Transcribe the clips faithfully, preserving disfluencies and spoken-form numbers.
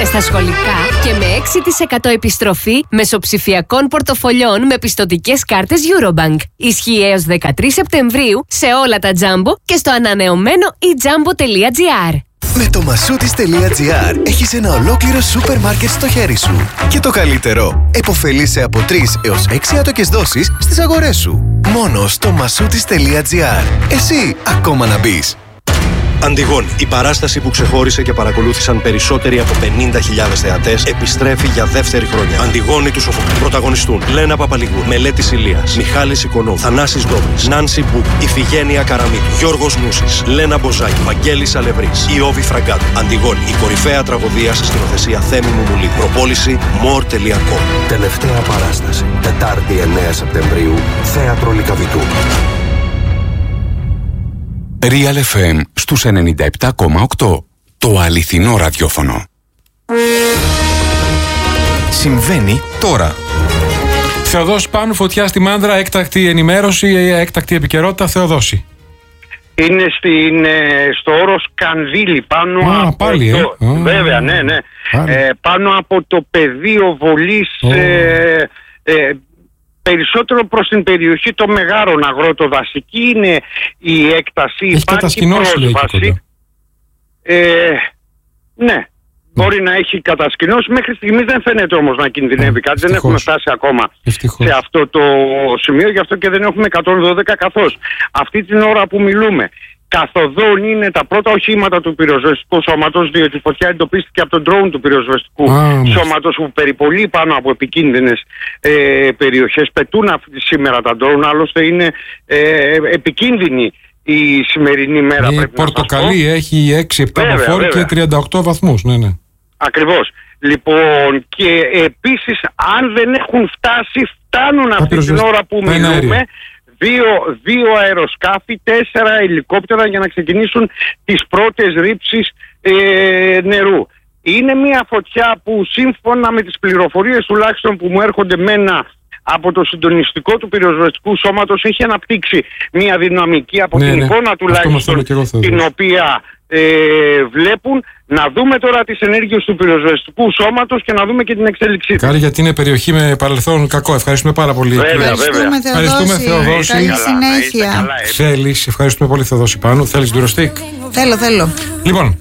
Ούτε στα σχολικά και με έξι τοις εκατό επιστροφή μεσοψηφιακών πορτοφολιών με πιστωτικές κάρτες Eurobank. Ισχύει έως δεκατρείς Σεπτεμβρίου σε όλα τα Jumbo και στο ανανεωμένο e jumbo τελεία gr. Με το μασούτις τελεία gr έχεις ένα ολόκληρο σούπερ μάρκετ στο χέρι σου. Και το καλύτερο, επωφελείσαι από τρεις έως έξι άτοκες δόσεις στις αγορές σου. Μόνο στο μασούτις τελεία gr. Εσύ ακόμα να μπεις. Αντιγόνη, η παράσταση που ξεχώρισε και παρακολούθησαν περισσότεροι από πενήντα χιλιάδες θεατές, επιστρέφει για δεύτερη χρονιά. Αντιγόνη του Σοφοκλή. Πρωταγωνιστούν Λένα Παπαλιγούρ, Μελέτης Ηλίας, Μιχάλης Οικονόμου, Θανάσης Ντόβρης, Νάνση Μπούκ, Ιφηγένεια Καραμίτου, Γιώργος Νούσης, Λένα Μποζάκη, Βαγγέλης Αλευρής, Ιώβη Φραγκάτου. Αντιγόνη, η κορυφαία τραγωδία σε σκηνοθεσία Θέμη Μουμουλή. Προπόληση more τελεία com. Τελευταία παράσταση, Τετάρτη εννέα Σεπτεμβρίου, Θέατρο Λυκαβητού. Real εφ εμ στους ενενήντα επτά κόμμα οκτώ. Το αληθινό ραδιόφωνο. Συμβαίνει τώρα. Θεοδόση Πάνου, φωτιά στη Μάνδρα, έκτακτη ενημέρωση, έκτακτη επικαιρότητα. Θεοδόση. Είναι στην, στο όρος Κανδύλη, πάνω Α, από πάλι, το, ε. βέβαια, ναι, ναι. Ε, πάνω από το πεδίο βολής, oh. ε, ε, περισσότερο προς την περιοχή των Μεγάρων, αγρότο-δασική είναι η έκταση. Έχει κατασκηνώσει, λέει, πρόσβαση. Ε, ναι, μπορεί να έχει κατασκηνώσει. Μέχρι στιγμής δεν φαίνεται όμως να κινδυνεύει κάτι. Ευτυχώς. Δεν έχουμε φτάσει ακόμα Ευτυχώς. σε αυτό το σημείο, γι' αυτό και δεν έχουμε εκατόν δώδεκα, καθώς αυτή την ώρα που μιλούμε καθοδόν είναι τα πρώτα οχήματα του πυροσβεστικού σώματος, διότι η φωτιά εντοπίστηκε από τον ντρόουν του πυροσβεστικού ah, σώματος που περιπολεί πάνω από επικίνδυνες ε, περιοχές. Πετούν αυτή σήμερα τα ντρόουν, άλλωστε είναι ε, επικίνδυνη η σημερινή μέρα. Η πορτοκαλί έχει έξι επτά μποφόρ και τριάντα οκτώ βαθμούς. Ναι, ναι. Ακριβώς. Λοιπόν, και επίσης αν δεν έχουν φτάσει, φτάνουν αυτή την ώρα που μιλούμε Δύο, δύο αεροσκάφη, τέσσερα ελικόπτερα για να ξεκινήσουν τις πρώτες ρήψεις ε, νερού. Είναι μια φωτιά που σύμφωνα με τις πληροφορίες τουλάχιστον που μου έρχονται μένα από το συντονιστικό του πυροσβεστικού σώματος έχει αναπτύξει μια δυναμική από ναι, την ναι. εικόνα τουλάχιστον την οποία ε, βλέπουν. Να δούμε τώρα τις ενέργειες του πυροσβεστικού σώματος και να δούμε και την εξέλιξή του. Κάρη, γιατί είναι περιοχή με παρελθόν κακό. Ευχαριστούμε πάρα πολύ. Βέβαια, βέβαια. Ευχαριστούμε, Θεοδόση. Καλή συνέχεια. Θέλεις, ευχαριστούμε πολύ, Θεοδόση Πάνου. Θέλεις ντουροστίκ? Θέλω, θέλω. Λοιπόν,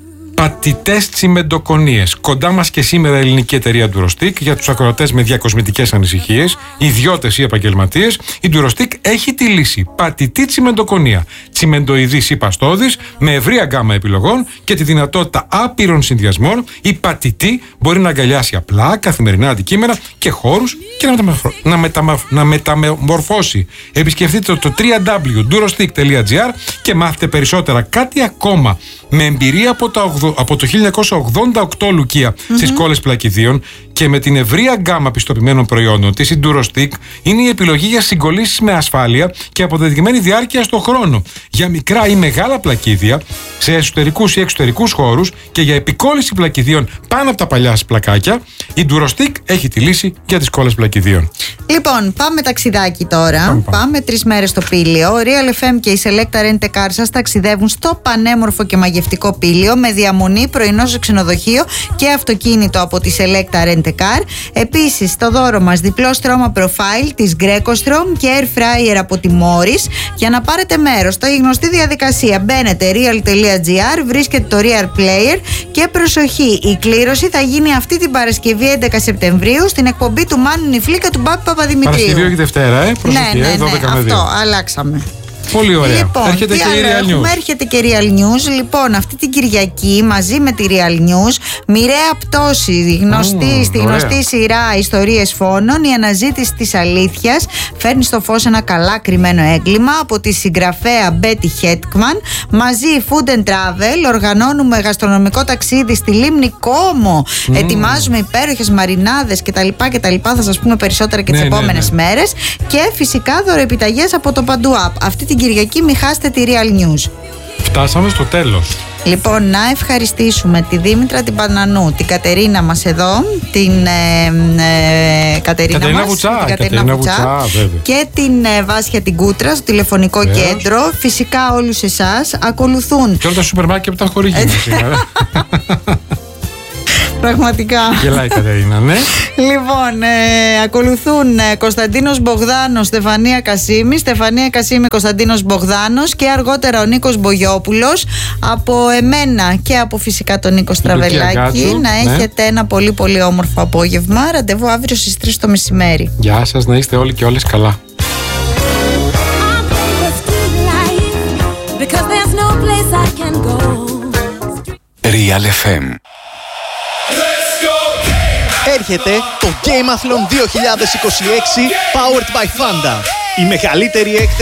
πατητές τσιμεντοκονίες. Κοντά μας και σήμερα η ελληνική εταιρεία Durostic. Για τους ακροατές με διακοσμητικές ανησυχίες, ιδιώτες ή επαγγελματίες, η Durostic έχει τη λύση. Πατητή τσιμεντοκονία. Τσιμεντοειδής ή παστόδης, με ευρία γκάμα επιλογών και τη δυνατότητα άπειρων συνδυασμών. Η πατητή μπορεί να αγκαλιάσει απλά καθημερινά αντικείμενα και χώρους και να, μεταμορφω... να, μεταμορφ... να μεταμορφώσει. Επισκεφτείτε το double-u double-u double-u τελεία durostic τελεία gr και μάθετε περισσότερα. Κάτι ακόμα. Με εμπειρία από, τα, από το χίλια εννιακόσια ογδόντα οκτώ Λουκία mm-hmm. στις κόλλες Πλακιδίων και με την ευρεία γκάμα πιστοποιημένων προϊόντων της, η Durostic είναι η επιλογή για συγκολλήσεις με ασφάλεια και αποδεδειγμένη διάρκεια στον χρόνο. Για μικρά ή μεγάλα πλακίδια, σε εσωτερικούς ή εξωτερικούς χώρους και για επικόλληση πλακιδίων πάνω από τα παλιά πλακάκια, η Durostic έχει τη λύση για τις κόλλες Πλακιδίων. Λοιπόν, πάμε ταξιδάκι τώρα. Πάμε, πάμε. πάμε τρεις μέρες στο Πήλιο. Real εφ εμ και η Selecta Rent a Car σας ταξιδεύουν στο πανέμορφο και μαγευτικό Πήλιο με διαμονή, πρωινό σε ξενοδοχείο και αυτοκίνητο από τη Selecta Rent a Car. Επίσης, στο δώρο μας διπλό στρώμα profile της Grecostrom και air fryer από τη Morris. Για να πάρετε μέρος στη γνωστή διαδικασία, μπαίνετε real τελεία gr, βρίσκετε το Real Player και προσοχή, η κλήρωση θα γίνει αυτή την Παρασκευή έντεκα Σεπτεμβρίου στην εκπομπή του Μάνου Νιφλίκα του Μπάπη Παπαδημητρίου. Παρασκευή όχι Δευτέρα, ε, προσοχή, ναι, ναι, ναι, δώδεκα με δύο. Αυτό, αλλάξαμε. Πολύ ωραία. Λοιπόν, έρχεται και η Real News. Έρχεται και Real News. Λοιπόν, αυτή την Κυριακή μαζί με τη Real News, μοιραία πτώση, γνωστή, mm, στη ωραία. γνωστή σειρά Ιστορίες Φόνων, η αναζήτηση της αλήθειας φέρνει στο φως ένα καλά κρυμμένο έγκλημα από τη συγγραφέα Betty Hetman. Μαζί Food and Travel, οργανώνουμε γαστρονομικό ταξίδι στη λίμνη Κόμο. Mm. Ετοιμάζουμε υπέροχες μαρινάδες κτλ. κτλ. Θα σας πούμε περισσότερα και τις ναι, επόμενες ναι, ναι. μέρες. Και φυσικά δωρεπιταγές από το Παντού App. Αυτή την Κυριακή μη χάσετε τη Real News. Φτάσαμε στο τέλος. Λοιπόν, να ευχαριστήσουμε τη Δήμητρα την Πανανού, την Κατερίνα μας εδώ, την ε, ε, Κατερίνα, Κατερίνα μας, Βουτσά, την Κατερίνα Κατερίνα Βουτσά, Βουτσά και την ε, Βάσια την Κούτρα στο τηλεφωνικό Βεβαίως. κέντρο. Φυσικά όλους εσάς ακολουθούν. Και όλα τα σούπερ μάρκετ που τα χορηγεί σήμερα. Πραγματικά. Γελάει η Κατερίνα, ναι. Λοιπόν, ε, ακολουθούν ε, Κωνσταντίνος Μπογδάνος, Στεφανία Κασίμη, Στεφανία Κασίμη, Κωνσταντίνος Μπογδάνος και αργότερα ο Νίκος Μπογιόπουλος. Από εμένα και από φυσικά τον Νίκο Στραβελάκη. Γκάτσου, να ναι. έχετε ένα πολύ πολύ όμορφο απόγευμα. Ραντεβού αύριο στις τρεις το μεσημέρι. Γεια σας, να είστε όλοι και όλες καλά. Real εφ εμ. Έρχεται το Gameathlon δύο χιλιάδες είκοσι έξι Powered by Fanta. Η μεγαλύτερη έκθεση